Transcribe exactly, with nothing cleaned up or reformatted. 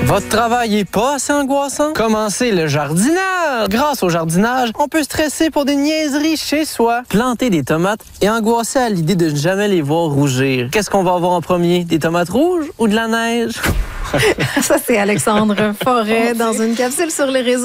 Votre travail est pas assez angoissant? Commencez le jardinage! Grâce au jardinage, on peut stresser pour des niaiseries chez soi, planter des tomates et angoisser à l'idée de ne jamais les voir rougir. Qu'est-ce qu'on va avoir en premier? Des tomates rouges ou de la neige? Ça, c'est Alexandre Forêt dans une capsule sur les réseaux.